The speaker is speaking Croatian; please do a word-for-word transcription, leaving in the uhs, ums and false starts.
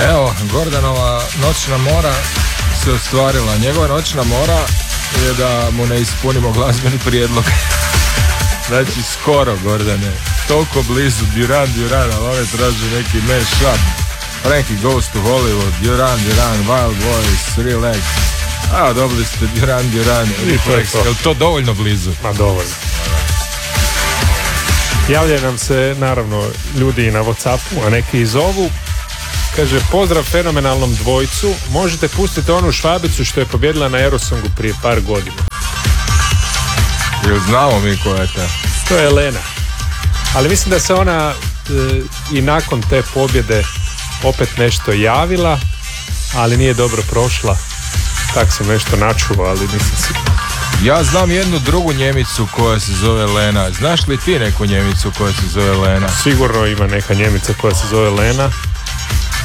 Evo, Gordanova noćna mora se ostvarila. Njegova noćna mora je da mu ne ispunimo glazbeni prijedlog. Znači, skoro, Gordane. Toliko blizu, Duran Duran, ali ove traži neki mash-up. Frankie Goes to Hollywood, Duran Duran, Wild Boys, Relax. A, dobili ste Duran Duran. I to je to. Je li to dovoljno blizu? Ma dovoljno. Javljaju nam se, naravno, ljudi i na WhatsAppu, a neki i zovu. Kaže, pozdrav fenomenalnom dvojcu. Možete pustiti onu Švabicu što je pobjedila na Eurosongu prije par godina. Jel znamo mi koja je ta? To je Elena. Ali mislim da se ona e, i nakon te pobjede opet nešto javila, ali nije dobro prošla. Tak sam nešto načuo, ali nisam siguran. Ja znam jednu drugu Njemicu koja se zove Lena. Znaš li ti neku Njemicu koja se zove Lena? Sigurno ima neka Njemica koja se zove Lena.